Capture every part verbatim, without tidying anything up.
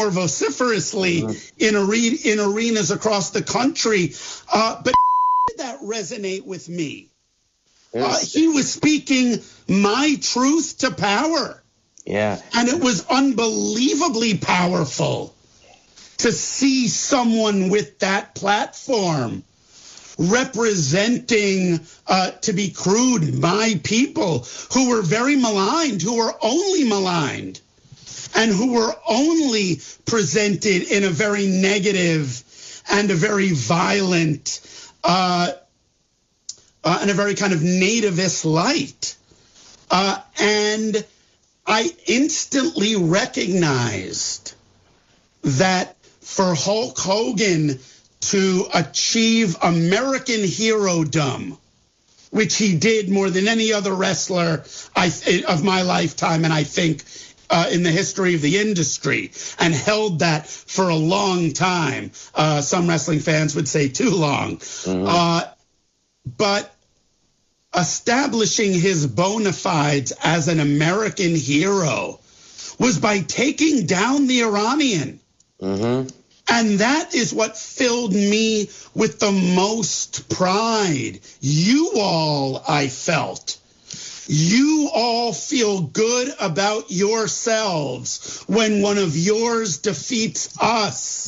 more vociferously mm-hmm. in, are- in arenas across the country. Uh, but did that resonate with me? Uh, he was speaking my truth to power. Yeah. And it was unbelievably powerful to see someone with that platform representing, uh, to be crude, my people who were very maligned, who were only maligned, and who were only presented in a very negative and a very violent, uh, uh, and a very kind of nativist light. Uh, and I instantly recognized that for Hulk Hogan to achieve American hero-dom, which he did more than any other wrestler I, of my lifetime, and I think uh, in the history of the industry, and held that for a long time. Uh, some wrestling fans would say too long. Mm-hmm. Uh, but establishing his bona fides as an American hero was by taking down the Iranian. Mm-hmm. And that is what filled me with the most pride. You all, I felt, you all feel good about yourselves when one of yours defeats us.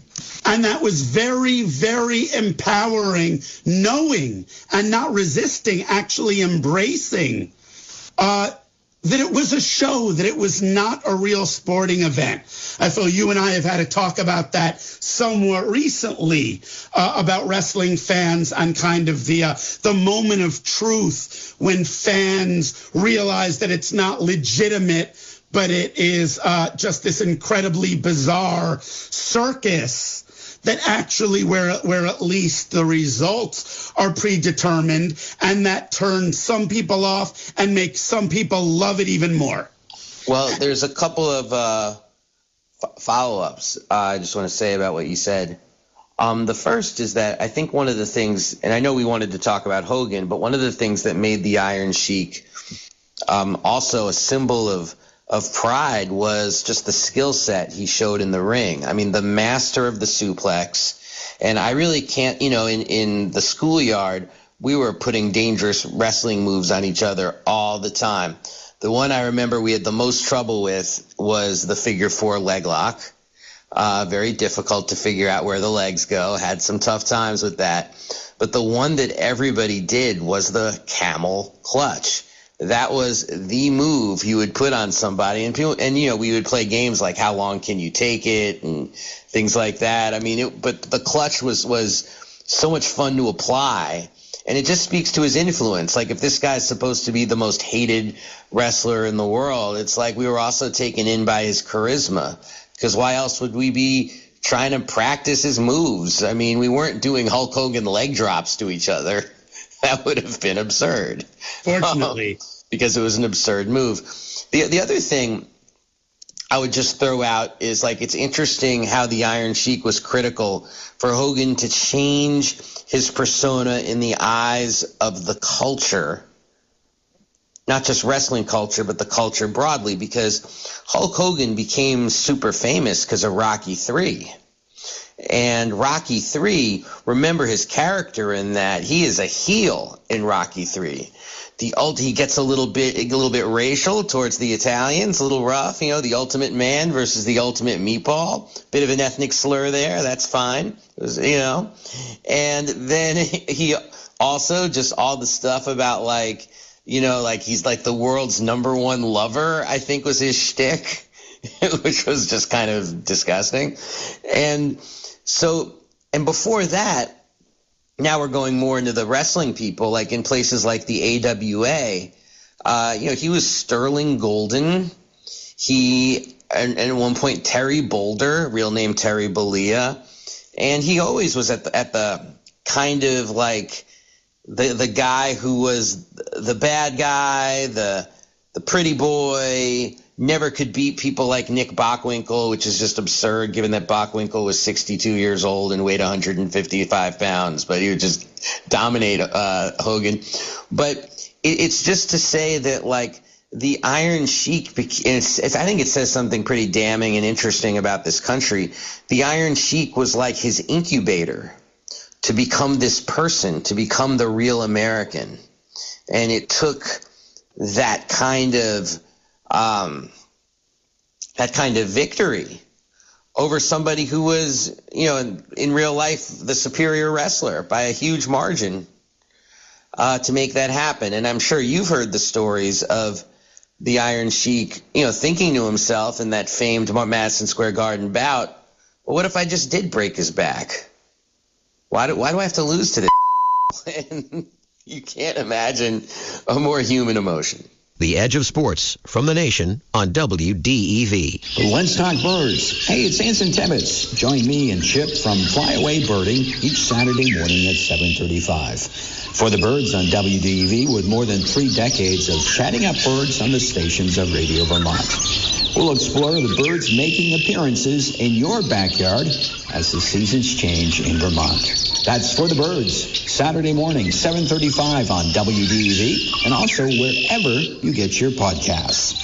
And that was very, very empowering, knowing and not resisting, actually embracing uh, that it was a show, that it was not a real sporting event. I feel you and I have had a talk about that somewhat recently, uh, about wrestling fans and kind of the uh, the moment of truth when fans realize that it's not legitimate, but it is uh, just this incredibly bizarre circus that actually where where at least the results are predetermined, and that turns some people off and makes some people love it even more. Well, there's a couple of uh, f- follow-ups uh, I just want to say about what you said. Um, the first is that I think one of the things, and I know we wanted to talk about Hogan, but one of the things that made the Iron Sheik um, also a symbol of of pride was just the skill set he showed in the ring. I mean, the master of the suplex. And I really can't, you know, in, in the schoolyard, we were putting dangerous wrestling moves on each other all the time. The one I remember we had the most trouble with was the figure four leg lock. Uh, very difficult to figure out where the legs go. Had some tough times with that. But the one that everybody did was the camel clutch. That was the move you would put on somebody, and people, and you know, we would play games like how long can you take it and things like that. I mean, it, but the clutch was was so much fun to apply, and it just speaks to his influence. Like if this guy's supposed to be the most hated wrestler in the world, it's like we were also taken in by his charisma. Because why else would we be trying to practice his moves? I mean, we weren't doing Hulk Hogan leg drops to each other. That would have been absurd. Fortunately. Um, because it was an absurd move. The the other thing I would just throw out is, like, it's interesting how the Iron Sheik was critical for Hogan to change his persona in the eyes of the culture, not just wrestling culture, but the culture broadly, because Hulk Hogan became super famous because of Rocky three. And Rocky three, remember his character in that, he is a heel in Rocky three. The ult- he gets a little bit a little bit racial towards the Italians, a little rough, you know, the Ultimate Man versus the Ultimate Meatball. Bit of an ethnic slur there, that's fine, it was, you know. And then he also just all the stuff about, like, you know, like he's like the world's number one lover, I think was his shtick, which was just kind of disgusting. And so, and before that, now we're going more into the wrestling people, like in places like the A W A. Uh, you know, he was Sterling Golden. He, and, and at one point, Terry Boulder, real name Terry Bollea. And he always was at the, at the kind of like the the guy who was the bad guy, the the pretty boy, never could beat people like Nick Bockwinkel, which is just absurd given that Bockwinkel was sixty-two years old and weighed one hundred fifty-five pounds, but he would just dominate uh, Hogan. But it, it's just to say that, like, the Iron Sheik, it's, it's, I think it says something pretty damning and interesting about this country. The Iron Sheik was like his incubator to become this person, to become the real American. And it took that kind of um, that kind of victory over somebody who was, you know, in, in real life, the superior wrestler by a huge margin uh, to make that happen. And I'm sure you've heard the stories of the Iron Sheik, you know, thinking to himself in that famed Madison Square Garden bout, well, what if I just did break his back? Why do, why do I have to lose to this? And you can't imagine a more human emotion. The Edge of Sports from the Nation on W D E V. Let's talk birds. Hey, it's Anson Tibbetts. Join me and Chip from Flyaway Birding each Saturday morning at seven thirty-five. For the birds on W D E V, with more than three decades of chatting up birds on the stations of Radio Vermont. We'll explore the birds making appearances in your backyard as the seasons change in Vermont. That's For the Birds, Saturday morning, seven thirty-five on W D E V, and also wherever you get your podcasts.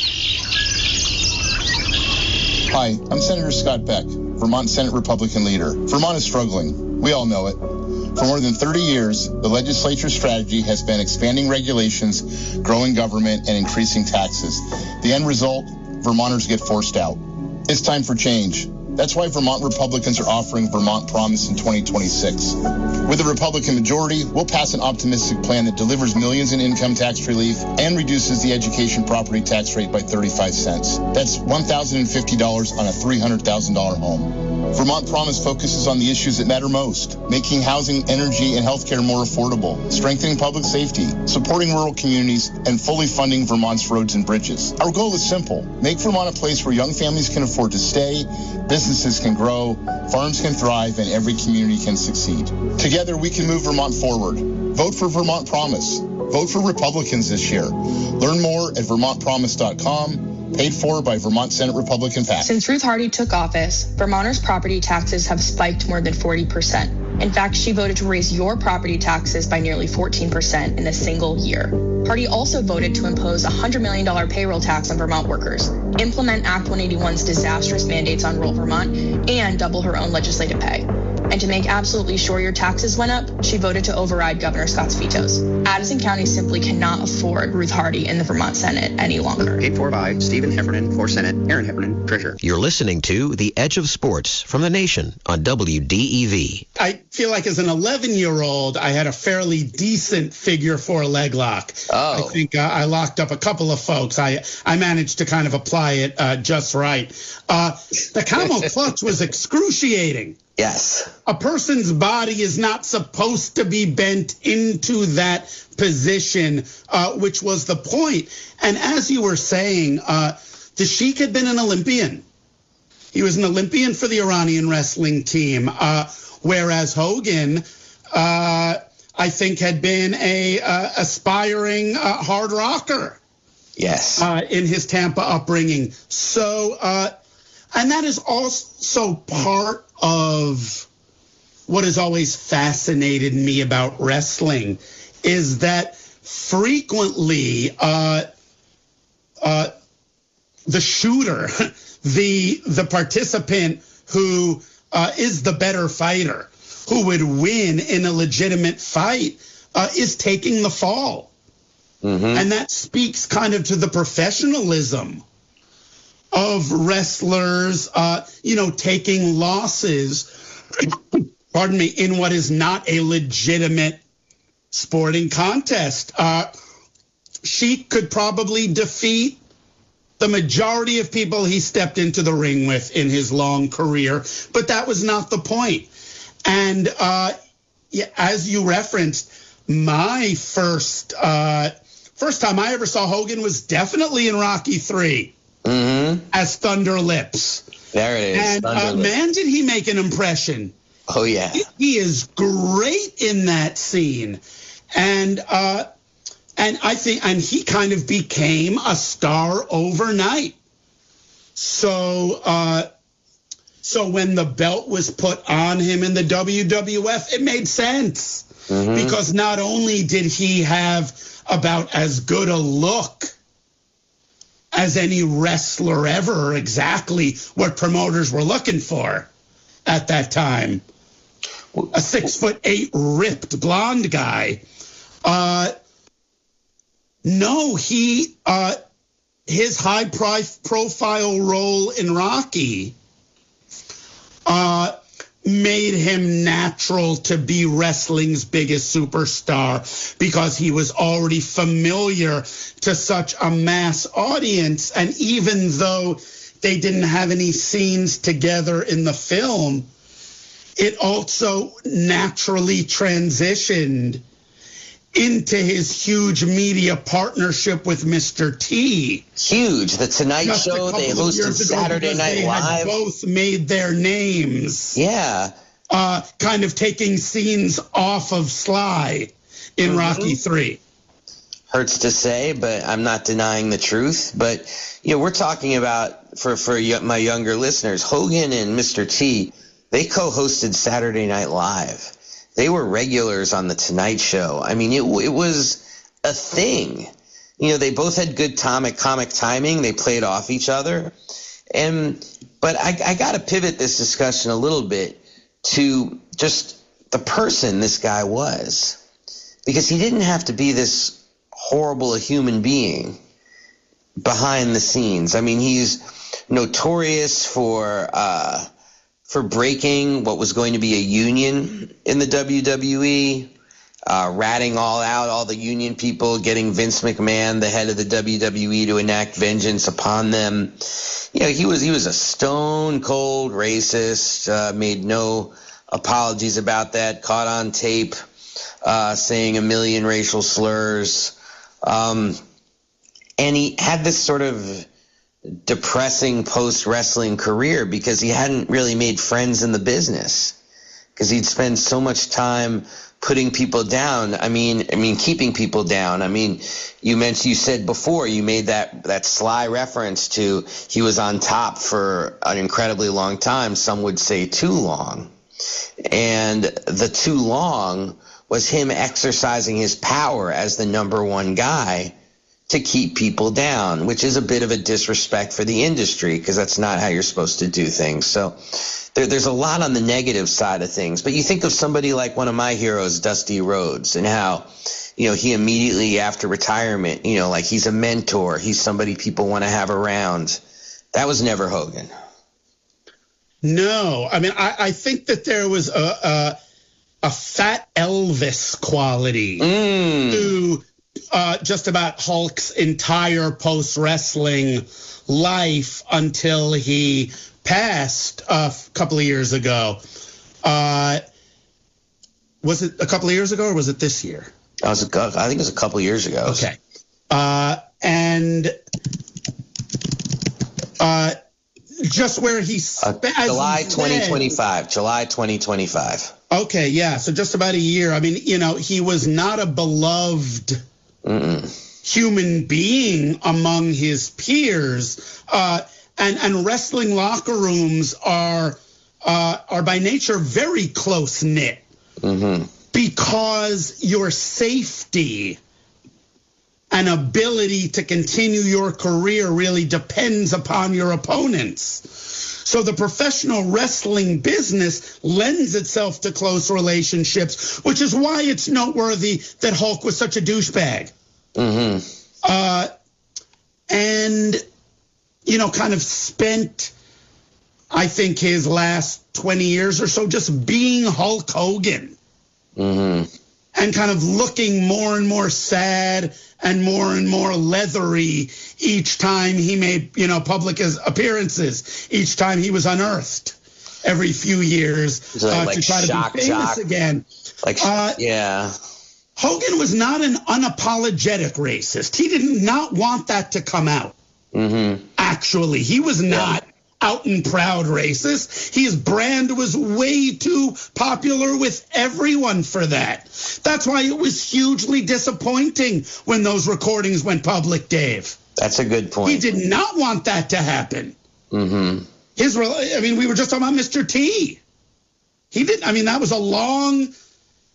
Hi, I'm Senator Scott Beck, Vermont Senate Republican leader. Vermont is struggling. We all know it. For more than thirty years, the legislature's strategy has been expanding regulations, growing government, and increasing taxes. The end result, Vermonters get forced out. It's time for change. That's why Vermont Republicans are offering Vermont Promise in twenty twenty-six. With a Republican majority, we'll pass an optimistic plan that delivers millions in income tax relief and reduces the education property tax rate by thirty-five cents. That's one thousand fifty dollars on a three hundred thousand dollars home. Vermont Promise focuses on the issues that matter most, making housing, energy, and healthcare more affordable, strengthening public safety, supporting rural communities, and fully funding Vermont's roads and bridges. Our goal is simple: make Vermont a place where young families can afford to stay, businesses can grow, farms can thrive, and every community can succeed. Together, we can move Vermont forward. Vote for Vermont Promise. Vote for Republicans this year. Learn more at vermont promise dot com. Paid for by Vermont Senate Republican PAC. Since Ruth Hardy took office, Vermonters' property taxes have spiked more than forty percent. In fact, she voted to raise your property taxes by nearly fourteen percent in a single year. Hardy also voted to impose a one hundred million dollars payroll tax on Vermont workers, implement Act one eighty-one's disastrous mandates on rural Vermont, and double her own legislative pay. And to make absolutely sure your taxes went up, she voted to override Governor Scott's vetoes. Addison County simply cannot afford Ruth Hardy in the Vermont Senate any longer. Paid for by Stephen Heffernan for Senate, Aaron Heffernan, Treasurer. You're listening to The Edge of Sports from the Nation on W D E V. I feel like as an eleven-year-old, I had a fairly decent figure four leg lock. Oh. I think uh, I locked up a couple of folks. I I managed to kind of apply it uh, just right. Uh, the camel clutch was excruciating. Yes. A person's body is not supposed to be bent into that position, uh, which was the point. And as you were saying, uh, the Sheik had been an Olympian. He was an Olympian for the Iranian wrestling team, uh, whereas Hogan, uh, I think, had been a uh, aspiring uh, hard rocker. Yes. Uh, in his Tampa upbringing. So, uh, and that is also part of what has always fascinated me about wrestling, is that frequently uh, uh, the shooter, the the participant who uh, is the better fighter, who would win in a legitimate fight, uh, is taking the fall. Mm-hmm. And that speaks kind of to the professionalism of wrestlers, uh, you know, taking losses, pardon me, in what is not a legitimate sporting contest. Uh, Sheik could probably defeat the majority of people he stepped into the ring with in his long career, but that was not the point. And uh, yeah, as you referenced, my first uh, first time I ever saw Hogan was definitely in Rocky three. Mm-hmm. As Thunder Lips. There it is. And uh, man, did he make an impression. Oh, yeah. He, he is great in that scene. And uh, and I think, and he kind of became a star overnight. So, uh, so when the belt was put on him in the W W F, it made sense. Mm-hmm. Because not only did he have about as good a look as any wrestler ever exactly what promoters were looking for at that time. A six foot eight ripped blonde guy. Uh, no, he uh, his high profile role in Rocky uh, made him natural to be wrestling's biggest superstar because he was already familiar to such a mass audience. And even though they didn't have any scenes together in the film, it also naturally transitioned into his huge media partnership with Mister T. Huge. The Tonight Just Show, they hosted Saturday Night they Live. Had both made their names. Yeah. Uh, kind of taking scenes off of Sly in mm-hmm. Rocky three. Hurts to say, but I'm not denying the truth. But, you know, we're talking about, for, for my younger listeners, Hogan and Mister T, they co-hosted Saturday Night Live. They were regulars on the Tonight Show. I mean, it it was a thing. You know, they both had good comic comic timing. They played off each other. And but I, I got to pivot this discussion a little bit to just the person this guy was, because he didn't have to be this horrible a human being behind the scenes. I mean, he's notorious for uh, for breaking what was going to be a union in the W W E, uh, ratting all out all the union people, getting Vince McMahon, the head of the W W E, to enact vengeance upon them. You know, he was he was a stone cold racist, uh, made no apologies about that, caught on tape uh, saying a million racial slurs. Um, and he had this sort of depressing post-wrestling career because he hadn't really made friends in the business, because he'd spend so much time putting people down. I mean, I mean, keeping people down. I mean, you mentioned, you said before, you made that, that sly reference to he was on top for an incredibly long time. Some would say too long. And the too long was him exercising his power as the number one guy to keep people down, which is a bit of a disrespect for the industry, because that's not how you're supposed to do things. So there, there's a lot on the negative side of things. But you think of somebody like one of my heroes, Dusty Rhodes, and how, you know, he immediately after retirement, you know, like he's a mentor. He's somebody people want to have around. That was never Hogan. No, I mean, I, I think that there was a, a, a fat Elvis quality mm. to Uh, just about Hulk's entire post-wrestling life until he passed a couple of years ago. Uh, was it a couple of years ago or was it this year? I, was a, I think it was a couple of years ago. Okay. Uh, and uh, just where he uh, July twenty twenty-five. July twenty twenty-five. Okay, yeah. So just about a year. I mean, you know, he was not a beloved Mm-mm. human being among his peers, uh, and and wrestling locker rooms are uh, are by nature very close knit, mm-hmm. because your safety and ability to continue your career really depends upon your opponents. So the professional wrestling business lends itself to close relationships, which is why it's noteworthy that Hulk was such a douchebag. Mm-hmm. Uh, and, you know, kind of spent, I think, his last twenty years or so just being Hulk Hogan. Mm-hmm. And kind of looking more and more sad and more and more leathery each time he made, you know, public appearances, each time he was unearthed every few years so uh, like to try shock, to be famous shock. again. Like, uh, yeah. Hogan was not an unapologetic racist. He did not want that to come out. Mm-hmm. Actually, he was not out and proud racist. His brand was way too popular with everyone for that. That's why it was hugely disappointing when those recordings went public, Dave. That's a good point. He did not want that to happen. Mm-hmm. His, I mean, we were just talking about Mister T. He didn't, I mean, that was a long,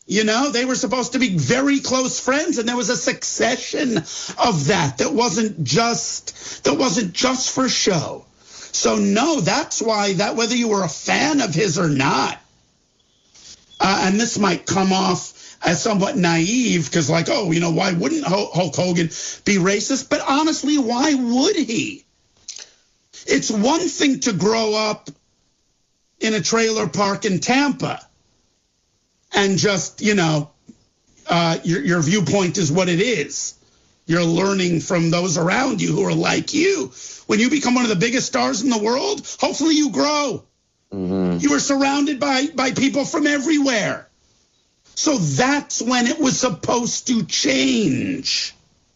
You know, they were supposed to be very close friends, and there was a succession of that that wasn't just that wasn't just for show. So no, that's why that whether you were a fan of his or not, uh, and this might come off as somewhat naive because, like, oh, you know, why wouldn't Hulk Hogan be racist? But honestly, why would he? It's one thing to grow up in a trailer park in Tampa and just, you know, uh, your, your viewpoint is what it is. You're learning from those around you who are like you. When you become one of the biggest stars in the world, hopefully you grow. Mm-hmm. You are surrounded by, by people from everywhere. So that's when it was supposed to change.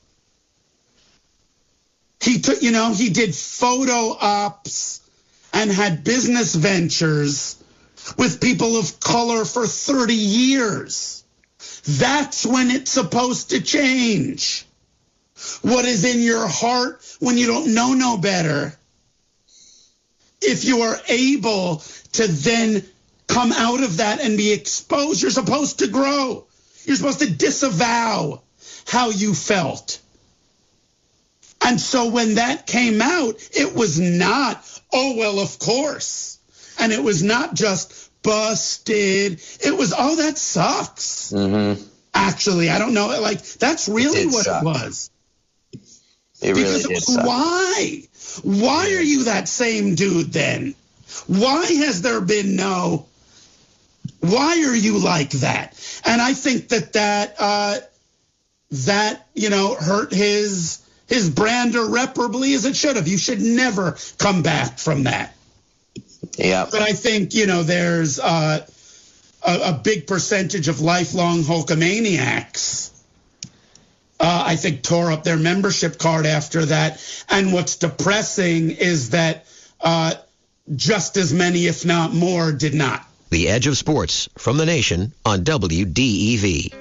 He took, you know, he did photo ops and had business ventures with people of color for thirty years. That's when it's supposed to change. What is in your heart when you don't know no better? If you are able to then come out of that and be exposed, you're supposed to grow. You're supposed to disavow how you felt. And so when that came out, it was not, oh, well, of course. And it was not just busted. It was, oh, that sucks. Mm-hmm. Actually, I don't know. Like, that's really what suck. It was. It really because did it was, suck. Why? Why are you that same dude then? Why has there been no, why are you like that? And I think that that, uh, that, you know, hurt his, his brand irreparably as it should have. You should never come back from that. Yeah. But I think, you know, there's uh, a, a big percentage of lifelong Hulkamaniacs, uh, I think, tore up their membership card after that. And what's depressing is that uh, just as many, if not more, did not. The Edge of Sports from the Nation on W D E V.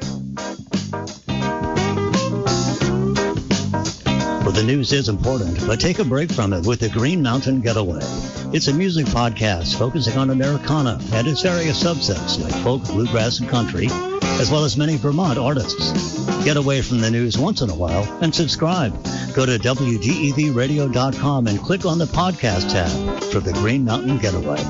Well, the news is important, but take a break from it with the Green Mountain Getaway. It's a music podcast focusing on Americana and its various subsets like folk, bluegrass, and country, as well as many Vermont artists. Get away from the news once in a while and subscribe. Go to W D E V radio dot com and click on the podcast tab for the Green Mountain Getaway.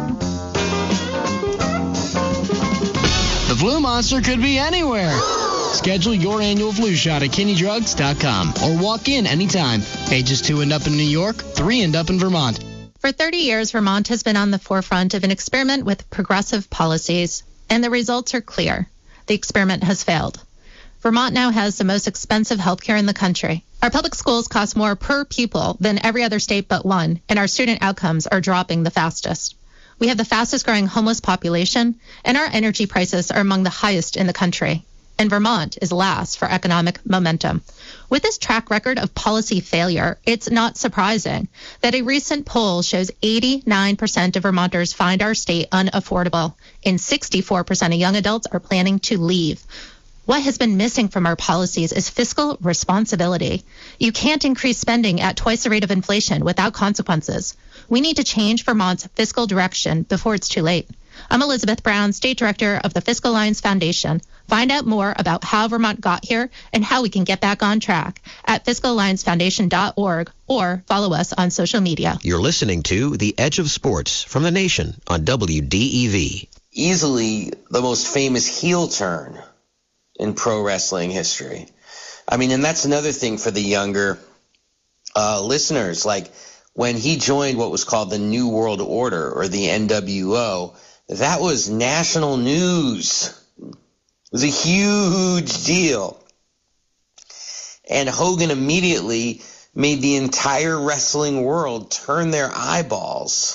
The flu monster could be anywhere. Schedule your annual flu shot at kinney drugs dot com or walk in anytime. Ages two and up in New York, three and up in Vermont. For thirty years, Vermont has been on the forefront of an experiment with progressive policies, and the results are clear. The experiment has failed. Vermont now has the most expensive health care in the country. Our public schools cost more per pupil than every other state but one, and our student outcomes are dropping the fastest. We have the fastest growing homeless population, and our energy prices are among the highest in the country. And Vermont is last for economic momentum. With this track record of policy failure, it's not surprising that a recent poll shows eighty-nine percent of Vermonters find our state unaffordable, and sixty-four percent of young adults are planning to leave. What has been missing from our policies is fiscal responsibility. You can't increase spending at twice the rate of inflation without consequences. We need to change Vermont's fiscal direction before it's too late. I'm Elizabeth Brown, State Director of the Fiscal Alliance Foundation. Find out more about how Vermont got here and how we can get back on track at fiscal alliance foundation dot org or follow us on social media. You're listening to The Edge of Sports from the Nation on W D E V. Easily the most famous heel turn in pro wrestling history. I mean, and that's another thing for the younger uh, listeners. Like, when he joined what was called the New World Order, or the N W O, that was national news. It was a huge deal. And Hogan immediately made the entire wrestling world turn their eyeballs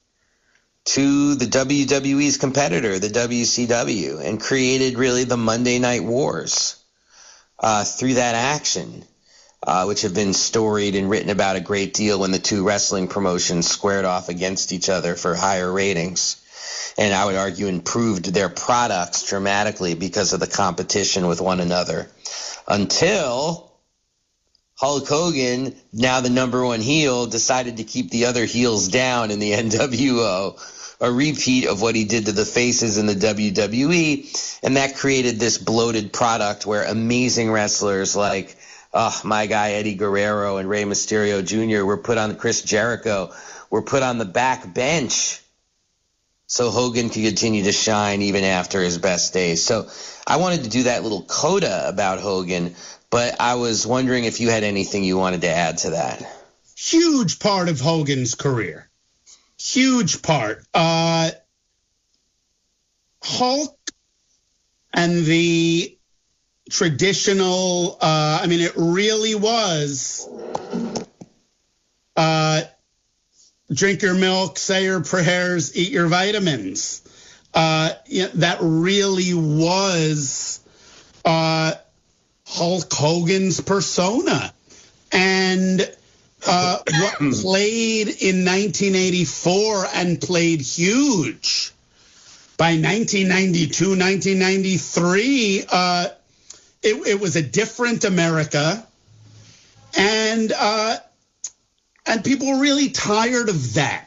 to the W W E's competitor, the W C W, and created really the Monday Night Wars uh, through that action, uh, which have been storied and written about a great deal when the two wrestling promotions squared off against each other for higher ratings. And I would argue improved their products dramatically because of the competition with one another. Until Hulk Hogan, now the number one heel, decided to keep the other heels down in the N W O a repeat of what he did to the faces in the W W E, and that created this bloated product where amazing wrestlers like oh, my guy Eddie Guerrero and Rey Mysterio Junior were put on, Chris Jericho were put on the back bench so Hogan could continue to shine even after his best days. So I wanted to do that little coda about Hogan, but I was wondering if you had anything you wanted to add to that. Huge part of Hogan's career. Huge part. Uh, Hulk and the traditional, uh, I mean, it really was uh, drink your milk, say your prayers, eat your vitamins. Uh, you know, that really was uh, Hulk Hogan's persona. And uh, what played in nineteen eighty-four and played huge by nineteen ninety-two, nineteen ninety-three, uh, it, it was a different America. And uh, and people were really tired of that.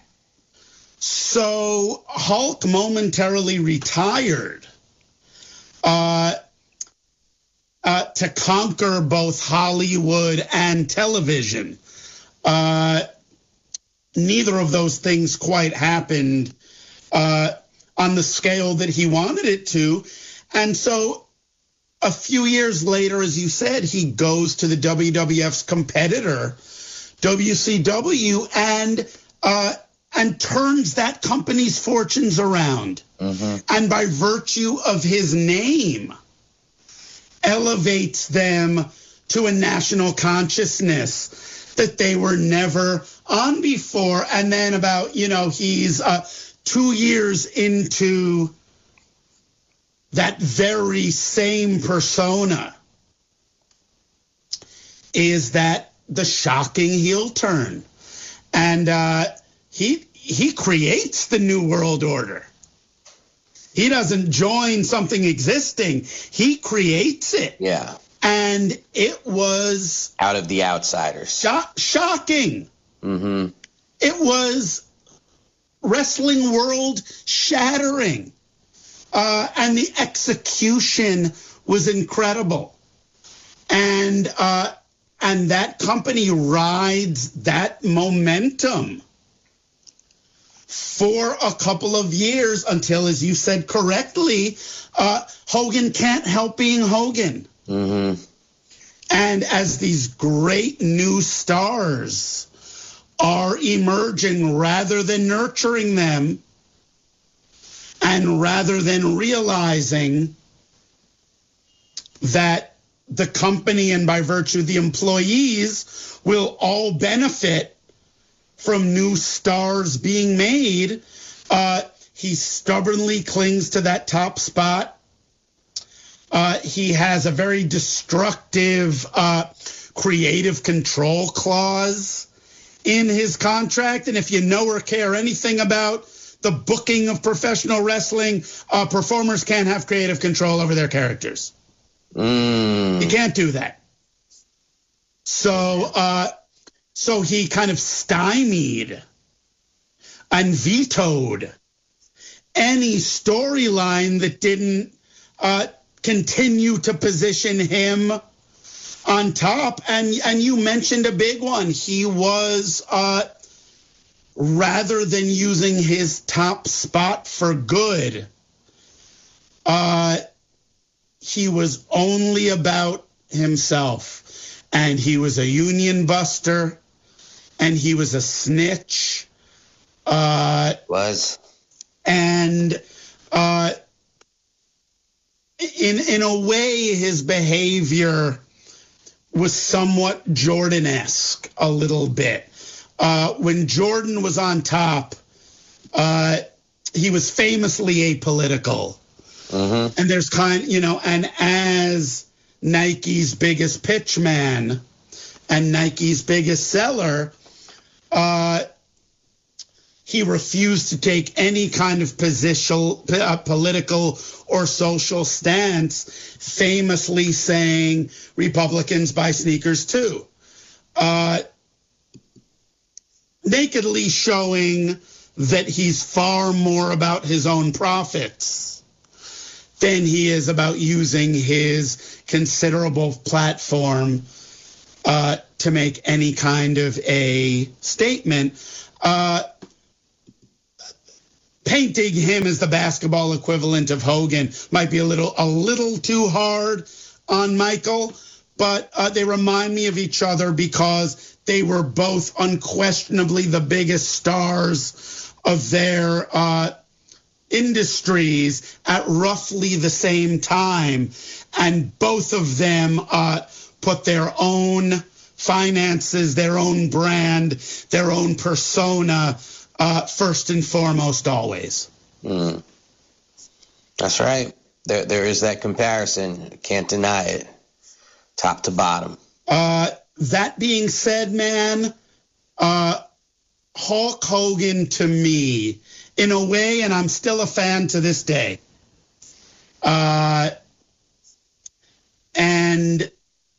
So Hulk momentarily retired uh, uh, to conquer both Hollywood and television. Uh, neither of those things quite happened uh, on the scale that he wanted it to. And so a few years later, as you said, he goes to the W W F's competitor, W C W, and uh, and turns that company's fortunes around. Mm-hmm. And by virtue of his name, elevates them to a national consciousness that they were never on before. And then about, you know, he's uh, two years into that very same persona is that the shocking heel turn. And uh, he he creates the New World Order. He doesn't join something existing. He creates it. Yeah. And it was out of the outsiders. Shock, shocking. Mm-hmm. It was wrestling world shattering. Uh, and the execution was incredible. And uh, and that company rides that momentum for a couple of years until, as you said correctly, uh, Hogan can't help being Hogan. Mm-hmm. And as these great new stars are emerging, rather than nurturing them, and rather than realizing that the company and by virtue the employees will all benefit from new stars being made, uh, he stubbornly clings to that top spot. Uh, he has a very destructive uh, creative control clause in his contract. And if you know or care anything about the booking of professional wrestling, uh, performers can't have creative control over their characters. Mm. You can't do that. So, uh, so he kind of stymied and vetoed any storyline that didn't uh, continue to position him on top. And and you mentioned a big one. He was, uh, rather than using his top spot for good, uh, he was only about himself. And he was a union buster, and he was a snitch. Uh, was. And uh, in in a way, his behavior was somewhat Jordan-esque a little bit. Uh, when Jordan was on top, uh, he was famously apolitical. Mm-hmm. And there's kind, you know, and as Nike's biggest pitchman and Nike's biggest seller, uh, he refused to take any kind of position, uh, political or social stance, famously saying Republicans buy sneakers too. Uh, nakedly showing that he's far more about his own profits than he is about using his considerable platform uh, to make any kind of a statement. Uh, painting him as the basketball equivalent of Hogan might be a little a little too hard on Michael, but uh, they remind me of each other because they were both unquestionably the biggest stars of their uh, industries at roughly the same time, and both of them uh, put their own finances, their own brand, their own persona uh, first and foremost always. Mm. That's right. There, there is that comparison. Can't deny it. Top to bottom. Uh, that being said, man, uh, Hulk Hogan to me, in a way, and I'm still a fan to this day. Uh, and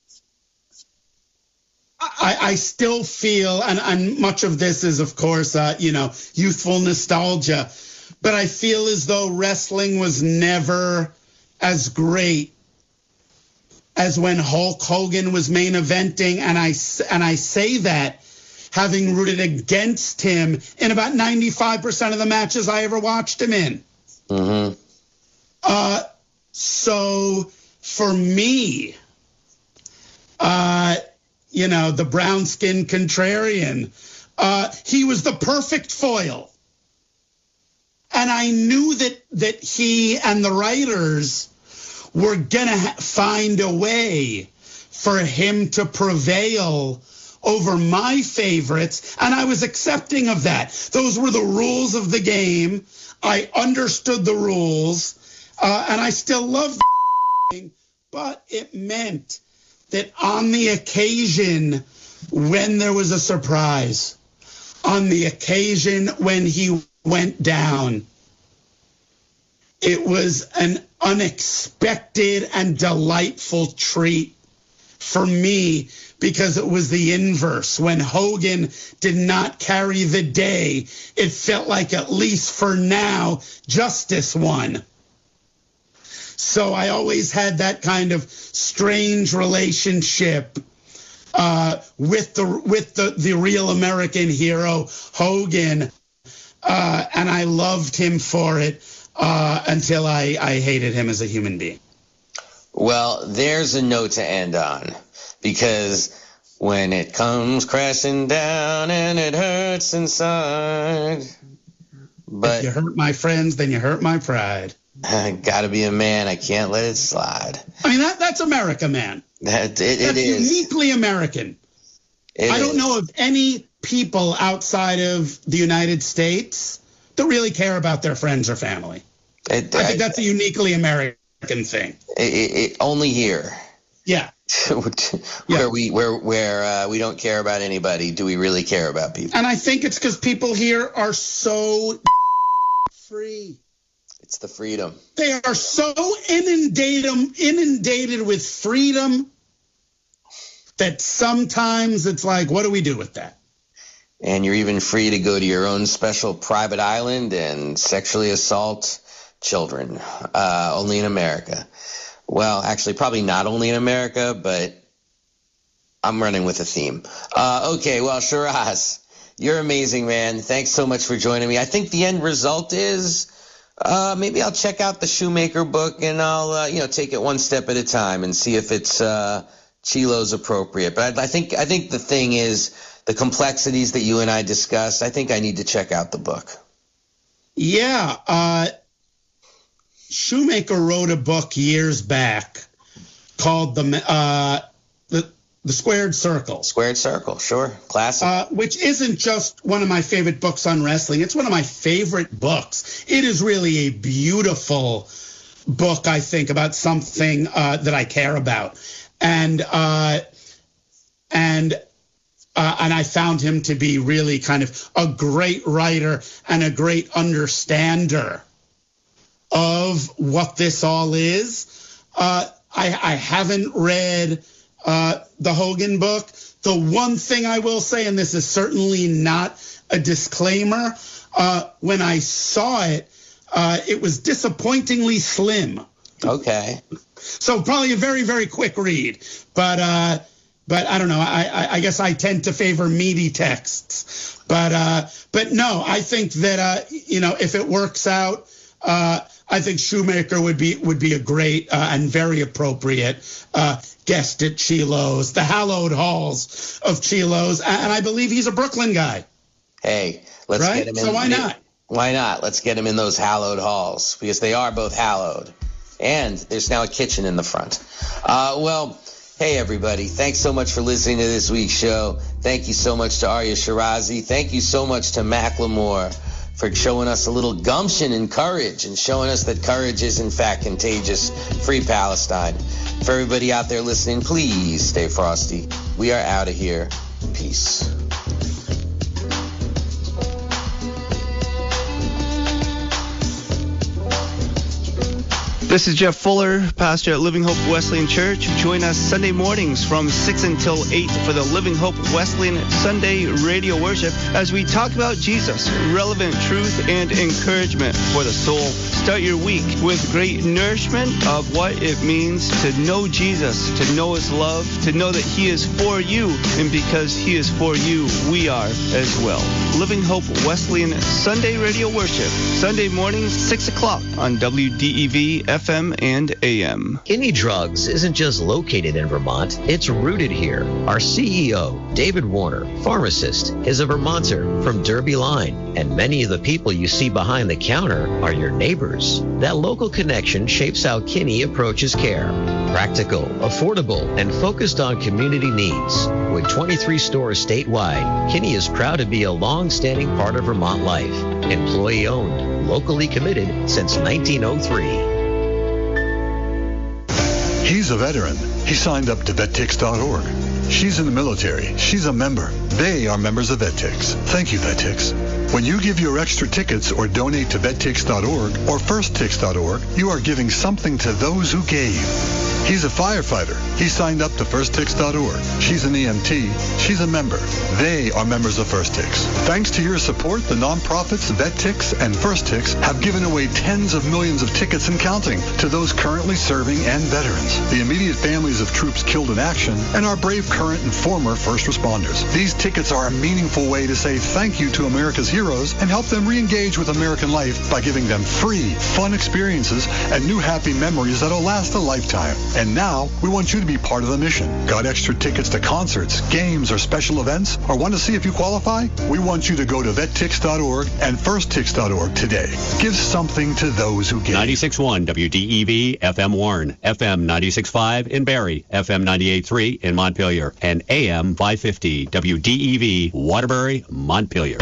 I, I still feel, and, and much of this is, of course, uh, you know, youthful nostalgia, but I feel as though wrestling was never as great as when Hulk Hogan was main eventing, and I, and I say that having rooted against him in about ninety-five percent of the matches I ever watched him in. Mm-hmm. Uh, so for me, uh, you know, the brown-skinned contrarian, uh, he was the perfect foil. And I knew that that he and the writers were going to ha- find a way for him to prevail over my favorites, and I was accepting of that. Those were the rules of the game. I understood the rules, uh, and I still love the thing, but it meant that on the occasion when there was a surprise, on the occasion when he went down, it was an unexpected and delightful treat for me, because it was the inverse. When Hogan did not carry the day, it felt like, at least for now, justice won. So I always had that kind of strange relationship uh, with the with the, the real American hero, Hogan, uh, and I loved him for it uh, until I, I hated him as a human being. Well, there's a note to end on, because when it comes crashing down and it hurts inside. But if you hurt my friends, then you hurt my pride. I gotta be a man. I can't let it slide. I mean, that, that's America, man. That, it, that's it is. uniquely American. It I don't is. know of any people outside of the United States that really care about their friends or family. It, I think that's a uniquely American thing. It, it, it only here. Yeah. where yeah. we where where uh, we don't care about anybody, do we really care about people? And I think it's because people here are so free. It's the freedom. They are so inundated inundated with freedom that sometimes it's like, what do we do with that? And you're even free to go to your own special private island and sexually assault children, uh, only in America. Well, actually, probably not only in America, but I'm running with a theme. Uh, okay, well, Shiraz, you're amazing, man. Thanks so much for joining me. I think the end result is uh, maybe I'll check out the Shoemaker book, and I'll uh, you know take it one step at a time and see if it's uh, Chilo's appropriate. But I, I think I think the thing is the complexities that you and I discussed. I think I need to check out the book. Yeah. Uh Shoemaker wrote a book years back called the uh, the, the Squared Circle. Squared Circle, sure, classic. Uh, which isn't just one of my favorite books on wrestling. It's one of my favorite books. It is really a beautiful book, I think, about something uh, that I care about, and uh, and uh, and I found him to be really kind of a great writer and a great understander of what this all is. Uh, I, I haven't read uh, the Hogan book. The one thing I will say, and this is certainly not a disclaimer, uh, when I saw it, uh, it was disappointingly slim. Okay. So probably a very, very quick read. But uh, but I don't know. I, I, I guess I tend to favor meaty texts. But uh, but no, I think that, uh, you know, if it works out, uh, I think Shoemaker would be would be a great uh, and very appropriate uh, guest at Chilo's, the hallowed halls of Chilo's. And I believe he's a Brooklyn guy. Hey, let's right? get him in. So why not? Why not? Let's get him in those hallowed halls, because they are both hallowed. And there's now a kitchen in the front. Uh, well, hey, everybody. Thanks so much for listening to this week's show. Thank you so much to Arya Shirazi. Thank you so much to Macklemore for showing us a little gumption and courage and showing us that courage is, in fact, contagious. Free Palestine. For everybody out there listening, please stay frosty. We are out of here. Peace. This is Jeff Fuller, pastor at Living Hope Wesleyan Church. Join us Sunday mornings from six until eight for the Living Hope Wesleyan Sunday radio worship as we talk about Jesus, relevant truth and encouragement for the soul. Start your week with great nourishment of what it means to know Jesus, to know his love, to know that he is for you, and because he is for you, we are as well. Living Hope Wesleyan Sunday radio worship, Sunday mornings, six o'clock on W D E V F M and A M. Kinney Drugs isn't just located in Vermont, it's rooted here. Our C E O, David Warner, pharmacist, is a Vermonter from Derby Line, and many of the people you see behind the counter are your neighbors. That local connection shapes how Kinney approaches care. Practical, affordable, and focused on community needs. With twenty-three stores statewide, Kinney is proud to be a long-standing part of Vermont life. Employee-owned, locally committed since nineteen oh three. He's a veteran. He signed up to vet tix dot org. She's in the military. She's a member. They are members of VetTix. Thank you, VetTix. When you give your extra tickets or donate to vet tix dot org or first tix dot org, you are giving something to those who gave. He's a firefighter. He signed up to first tix dot org. She's an E M T. She's a member. They are members of FirstTix. Thanks to your support, the nonprofits VetTix and FirstTix have given away tens of millions of tickets and counting to those currently serving and veterans, the immediate families of troops killed in action, and our brave current and former first responders. These tickets are a meaningful way to say thank you to America's heroes and help them re-engage with American life by giving them free, fun experiences and new happy memories that'll last a lifetime. And now, we want you to be part of the mission. Got extra tickets to concerts, games, or special events? Or want to see if you qualify? We want you to go to vet tix dot org and first tix dot org today. Give something to those who give. ninety-six point one W D E V, F M Warren, F M ninety-six point five in Barrie, F M ninety-eight point three in Montpelier, and A M five fifty W D E V, Waterbury, Montpelier.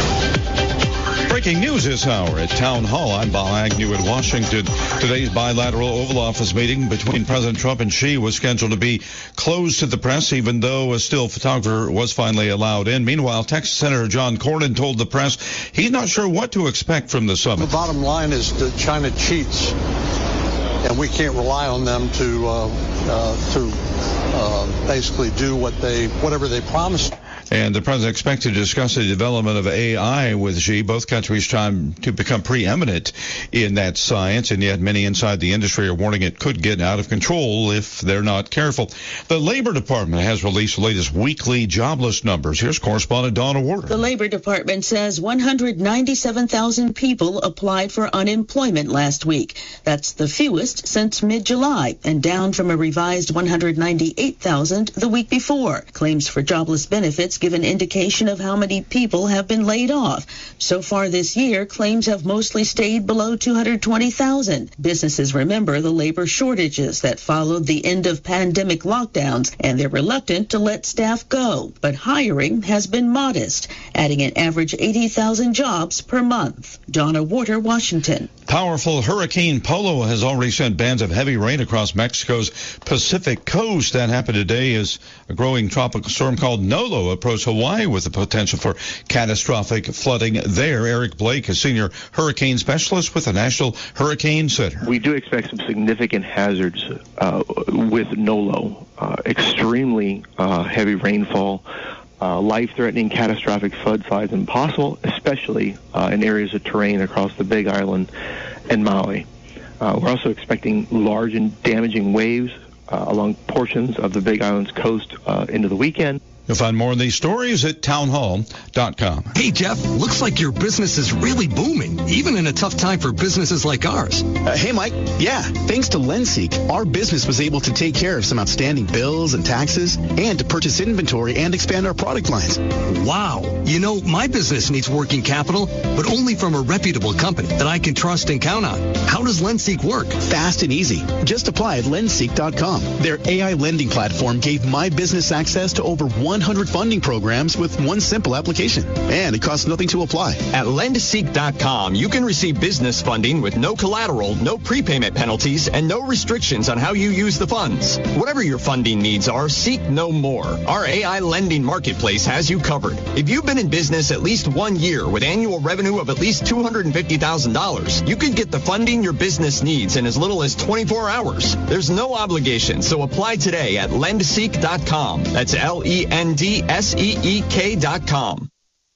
Breaking news this hour at Town Hall. I'm Bob Agnew in Washington. Today's bilateral Oval Office meeting between President Trump and Xi was scheduled to be closed to the press, even though a still photographer was finally allowed in. Meanwhile, Texas Senator John Cornyn told the press he's not sure what to expect from the summit. The bottom line is that China cheats, and we can't rely on them to uh, uh, to uh, basically do what they whatever they promise. And the president expects to discuss the development of A I with Xi. Both countries trying to become preeminent in that science, and yet many inside the industry are warning it could get out of control if they're not careful. The Labor Department has released the latest weekly jobless numbers. Here's correspondent Donna Warder. The Labor Department says one hundred ninety-seven thousand people applied for unemployment last week. That's the fewest since mid-July, and down from a revised one hundred ninety-eight thousand the week before. Claims for jobless benefits give an indication of how many people have been laid off. So far this year, claims have mostly stayed below two hundred twenty thousand. Businesses remember the labor shortages that followed the end of pandemic lockdowns, and they're reluctant to let staff go. But hiring has been modest, adding an average eighty thousand jobs per month. Donna Warder, Washington. Powerful Hurricane Polo has already sent bands of heavy rain across Mexico's Pacific coast. That happened today as a growing tropical storm called Nolo approached Hawaii with the potential for catastrophic flooding there. Eric Blake, a senior hurricane specialist with the National Hurricane Center. We do expect some significant hazards uh, with Nolo. Uh, extremely uh, heavy rainfall, uh, life-threatening catastrophic flood size impossible, especially uh, in areas of terrain across the Big Island and Maui. Uh, we're also expecting large and damaging waves uh, along portions of the Big Island's coast uh, into the weekend. You'll find more of these stories at town hall dot com. Hey, Jeff, looks like your business is really booming, even in a tough time for businesses like ours. Uh, hey, Mike. Yeah, thanks to LendSeek, our business was able to take care of some outstanding bills and taxes and to purchase inventory and expand our product lines. Wow. You know, my business needs working capital, but only from a reputable company that I can trust and count on. How does LendSeek work? Fast and easy. Just apply at lend seek dot com. Their A I lending platform gave my business access to over one hundred funding programs with one simple application. And it costs nothing to apply. At lend seek dot com, you can receive business funding with no collateral, no prepayment penalties, and no restrictions on how you use the funds. Whatever your funding needs are, seek no more. Our A I lending marketplace has you covered. If you've been in business at least one year with annual revenue of at least two hundred fifty thousand dollars, you can get the funding your business needs in as little as twenty-four hours. There's no obligation, so apply today at lend seek dot com. That's L E N D S E E K dot com.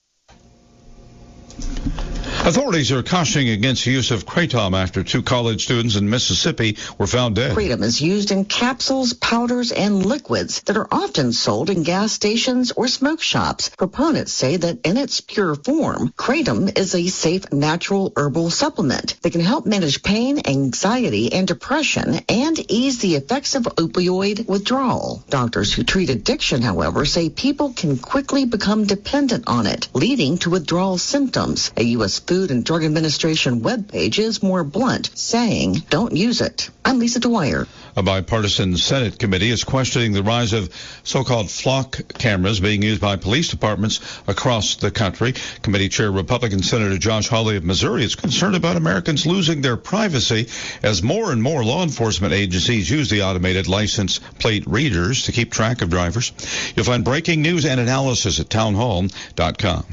Authorities are cautioning against the use of kratom after two college students in Mississippi were found dead. Kratom is used in capsules, powders, and liquids that are often sold in gas stations or smoke shops. Proponents say that in its pure form, kratom is a safe natural herbal supplement that can help manage pain, anxiety, and depression and ease the effects of opioid withdrawal. Doctors who treat addiction, however, say people can quickly become dependent on it, leading to withdrawal symptoms. A U S Food and Drug Administration webpage is more blunt, saying, don't use it. I'm Lisa Dwyer. A bipartisan Senate committee is questioning the rise of so-called flock cameras being used by police departments across the country. Committee Chair Republican Senator Josh Hawley of Missouri is concerned about Americans losing their privacy as more and more law enforcement agencies use the automated license plate readers to keep track of drivers. You'll find breaking news and analysis at town hall dot com.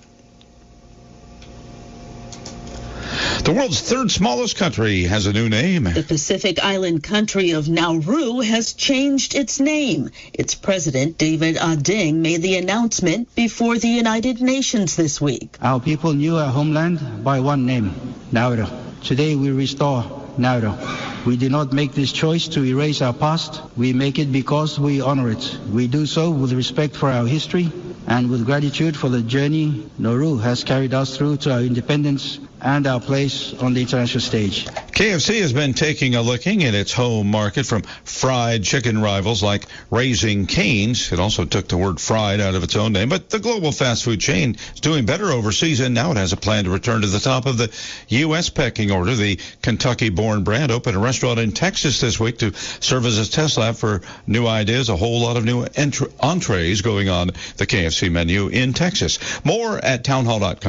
The world's third smallest country has a new name. The Pacific island country of Nauru has changed its name. Its president, David Ading, made the announcement before the United Nations this week. Our people knew our homeland by one name, Nauru. Today we restore Nauru. We do not make this choice to erase our past. We make it because we honor it. We do so with respect for our history and with gratitude for the journey Nauru has carried us through to our independence and our place on the international stage. K F C has been taking a licking in its home market from fried chicken rivals like Raising Cane's. It also took the word fried out of its own name, but the global fast food chain is doing better overseas, and now it has a plan to return to the top of the U S pecking order. The Kentucky-born brand opened a restaurant in Texas this week to serve as a test lab for new ideas, a whole lot of new entre- entrees going on the K F C menu in Texas. More at town hall dot com.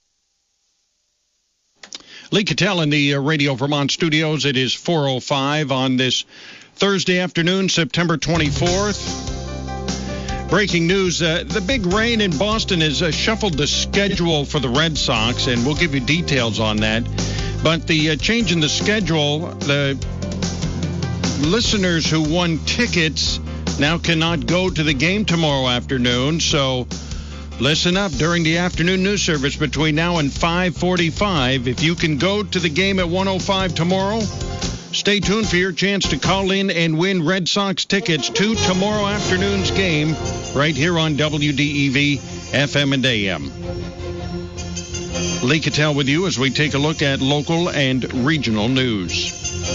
Lee Cattell in the uh, Radio Vermont studios. It is four oh five on this Thursday afternoon, September twenty-fourth. Breaking news, uh, the big rain in Boston has uh, shuffled the schedule for the Red Sox, and we'll give you details on that. But the uh, change in the schedule, the listeners who won tickets now cannot go to the game tomorrow afternoon, so listen up during the afternoon news service between now and five forty-five. If you can go to the game at one oh five tomorrow, stay tuned for your chance to call in and win Red Sox tickets to tomorrow afternoon's game right here on W D E V F M and A M. Lee Cattell with you as we take a look at local and regional news.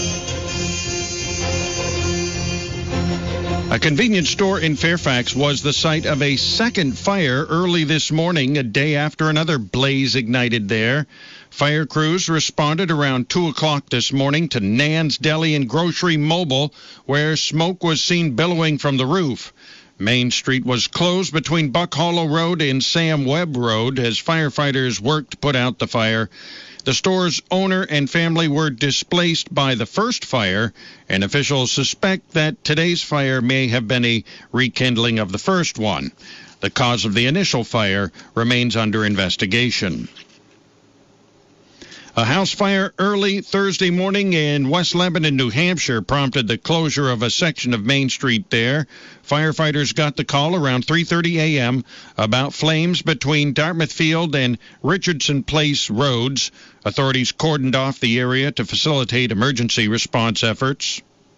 A convenience store in Fairfax was the site of a second fire early this morning, a day after another blaze ignited there. Fire crews responded around two o'clock this morning to Nan's Deli and Grocery Mobile, where smoke was seen billowing from the roof. Main Street was closed between Buck Hollow Road and Sam Webb Road as firefighters worked to put out the fire. The store's owner and family were displaced by the first fire, and officials suspect that today's fire may have been a rekindling of the first one. The cause of the initial fire remains under investigation. A house fire early Thursday morning in West Lebanon, New Hampshire, prompted the closure of a section of Main Street there. Firefighters got the call around three thirty a.m. about flames between Dartmouth Field and Richardson Place roads. Authorities cordoned off the area to facilitate emergency response efforts.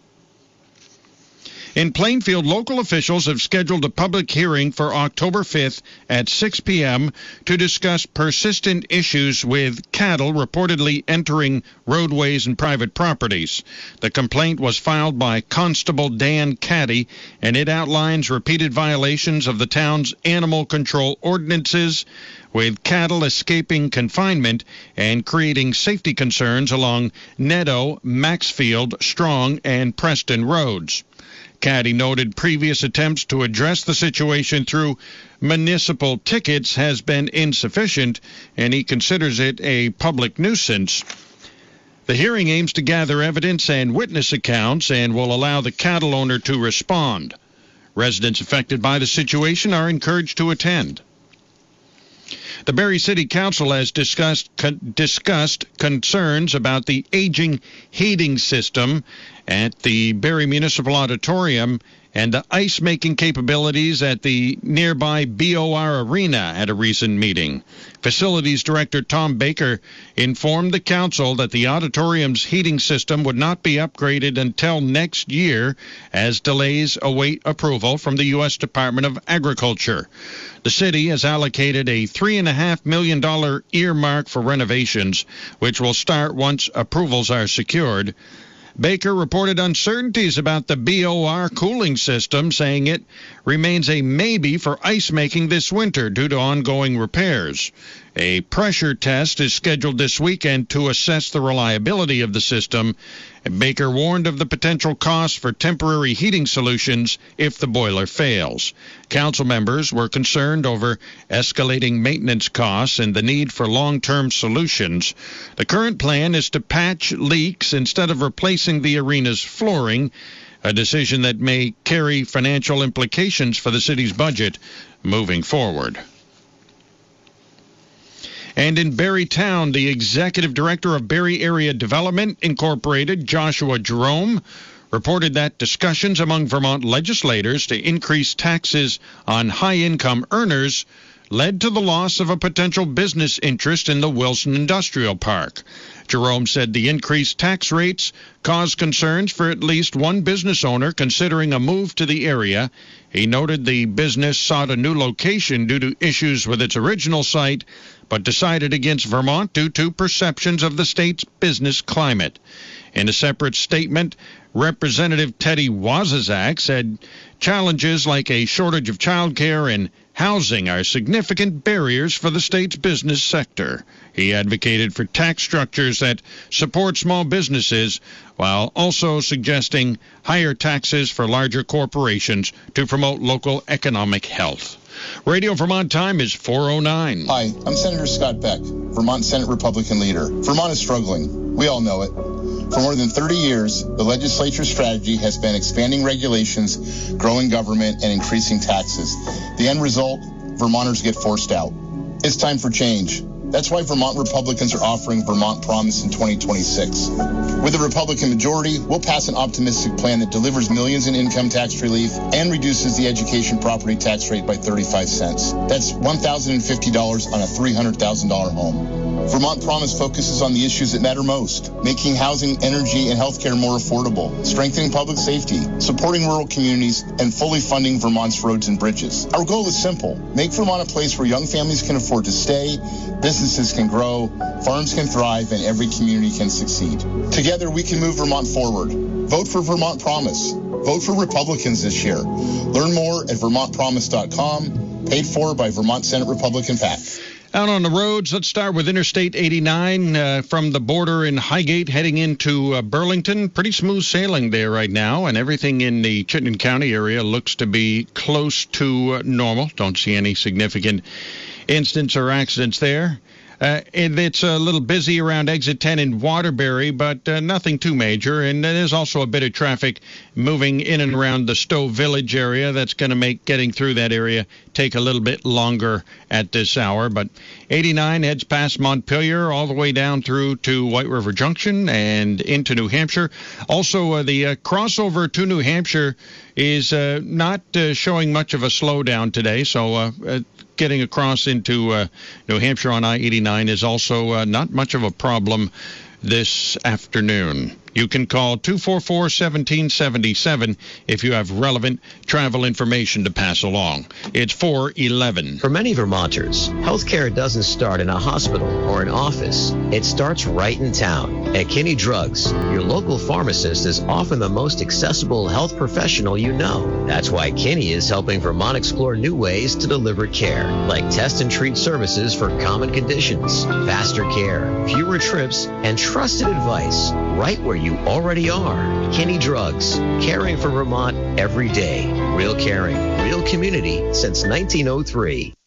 In Plainfield, local officials have scheduled a public hearing for October fifth at six p.m. to discuss persistent issues with cattle reportedly entering roadways and private properties. The complaint was filed by Constable Dan Caddy, and it outlines repeated violations of the town's animal control ordinances, with cattle escaping confinement and creating safety concerns along Nedo, Maxfield, Strong, and Preston roads. Caddy noted previous attempts to address the situation through municipal tickets has been insufficient, and he considers it a public nuisance. The hearing aims to gather evidence and witness accounts and will allow the cattle owner to respond. Residents affected by the situation are encouraged to attend. The Barrie City Council has discussed con- discussed concerns about the aging heating system at the Barrie Municipal Auditorium and the ice-making capabilities at the nearby B O R Arena at a recent meeting. Facilities Director Tom Baker informed the council that the auditorium's heating system would not be upgraded until next year, as delays await approval from the U S Department of Agriculture. The city has allocated a three point five million dollars earmark for renovations, which will start once approvals are secured. Baker reported uncertainties about the B O R cooling system, saying it remains a maybe for ice making this winter due to ongoing repairs. A pressure test is scheduled this weekend to assess the reliability of the system. Baker warned of the potential cost for temporary heating solutions if the boiler fails. Council members were concerned over escalating maintenance costs and the need for long-term solutions. The current plan is to patch leaks instead of replacing the arena's flooring, a decision that may carry financial implications for the city's budget moving forward. And in Barrie Town, the executive director of Barrie Area Development Incorporated, Joshua Jerome, reported that discussions among Vermont legislators to increase taxes on high-income earners led to the loss of a potential business interest in the Wilson Industrial Park. Jerome said the increased tax rates caused concerns for at least one business owner considering a move to the area. He noted the business sought a new location due to issues with its original site, but decided against Vermont due to perceptions of the state's business climate. In a separate statement, Representative Teddy Wazazak said challenges like a shortage of childcare and housing are significant barriers for the state's business sector. He advocated for tax structures that support small businesses, while also suggesting higher taxes for larger corporations to promote local economic health. Radio Vermont time is four oh nine. Hi, I'm Senator Scott Beck, Vermont Senate Republican leader. Vermont is struggling. We all know it. For more than thirty years, the legislature's strategy has been expanding regulations, growing government, and increasing taxes. The end result, Vermonters get forced out. It's time for change. That's why Vermont Republicans are offering Vermont Promise in twenty twenty-six. With a Republican majority, we'll pass an optimistic plan that delivers millions in income tax relief and reduces the education property tax rate by thirty-five cents. That's one thousand fifty dollars on a three hundred thousand dollars home. Vermont Promise focuses on the issues that matter most: making housing, energy, and healthcare more affordable, strengthening public safety, supporting rural communities, and fully funding Vermont's roads and bridges. Our goal is simple: make Vermont a place where young families can afford to stay, businesses can grow, farms can thrive, and every community can succeed. Together, we can move Vermont forward. Vote for Vermont Promise. Vote for Republicans this year. Learn more at vermont promise dot com, paid for by Vermont Senate Republican PAC. Out on the roads, let's start with Interstate eighty-nine uh, from the border in Highgate heading into uh, Burlington. Pretty smooth sailing there right now, and everything in the Chittenden County area looks to be close to uh, normal. Don't see any significant incidents or accidents there. Uh, and it's a little busy around exit ten in Waterbury, but uh, nothing too major. And there's also a bit of traffic moving in and around the Stowe Village area. That's going to make getting through that area take a little bit longer at this hour. But eighty-nine heads past Montpelier all the way down through to White River Junction and into New Hampshire. Also, uh, the uh, crossover to New Hampshire is uh, not uh, showing much of a slowdown today. So uh, uh, getting across into uh, New Hampshire on I eighty-nine is also uh, not much of a problem this afternoon. You can call two four four, one seven seven seven if you have relevant travel information to pass along. It's four eleven. For many Vermonters, healthcare doesn't start in a hospital or an office. It starts right in town. At Kinney Drugs, your local pharmacist is often the most accessible health professional you know. That's why Kinney is helping Vermont explore new ways to deliver care, like test and treat services for common conditions, faster care, fewer trips, and trusted advice right where you already are. Kinney Drugs, caring for Vermont every day. Real caring, real community since nineteen oh three.